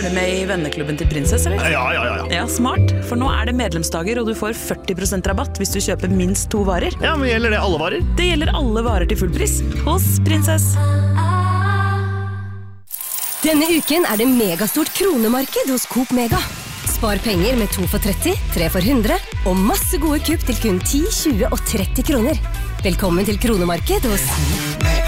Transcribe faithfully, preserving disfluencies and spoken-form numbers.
Er du med i venneklubben til Prinsess, eller? Ja, ja, ja, ja. Ja, smart. For nå er det medlemsdager, og du får førti prosent rabatt hvis du kjøper minst to varer. Ja, men gjelder det alle varer? Det gjelder alle varer til full pris hos Prinsess. Denne uken er det megastort kronemarked hos Coop Mega. Spar penger med to for tretti, tre for hundre, og masse gode kupp til kun ti, tjue og tretti kroner. Velkommen til kronemarked hos